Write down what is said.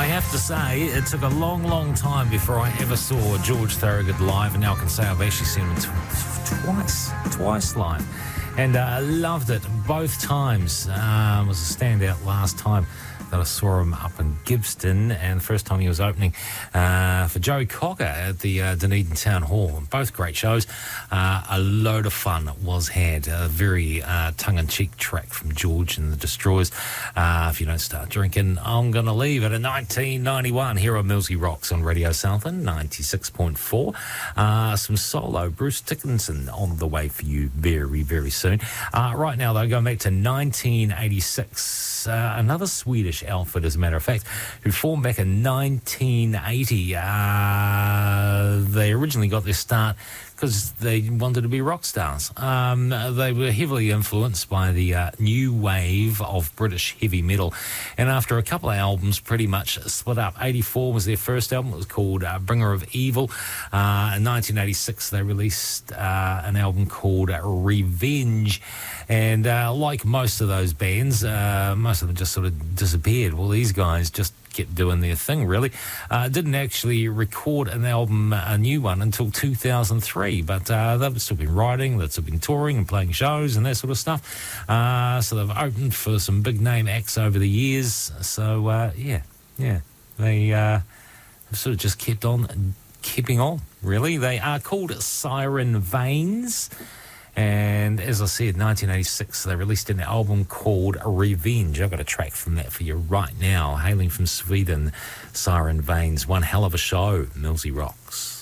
have to say, it took a long, long time before I ever saw George Thorogood live, and now I can say I've actually seen him twice live. And I loved it both times. It was a standout last time that I saw him up in Gibbston, and the first time he was opening for Joey Cocker at the Dunedin Town Hall. Both great shows. A load of fun was had. A very tongue-in-cheek track from George and the Destroyers. If you don't start drinking, I'm going to leave it. In 1991, here on Millsy Rocks on Radio Southland, 96.4. Some solo Bruce Dickinson on the way for you very, very soon. Right now, though, going back to 1986, another Swedish outfit, as a matter of fact, who formed back in 1980. They originally got their start because they wanted to be rock stars. They were heavily influenced by the new wave of British heavy metal, and after a couple of albums pretty much split up. 84 was their first album. It was called Bringer of Evil. In 1986 they released an album called Revenge, and like most of those bands, most of them just sort of disappeared. Well, these guys just kept doing their thing, really. Didn't actually record an album, a new one, until 2003, but they've still been writing, they've still been touring and playing shows and that sort of stuff. So they've opened for some big name acts over the years. So yeah, they have sort of just kept on keeping on, really. They are called Siren Veins. And as I said, 1986, they released an album called Revenge. I've got a track from that for you right now, hailing from Sweden, Siren Veins. One hell of a show, Millsy Rocks.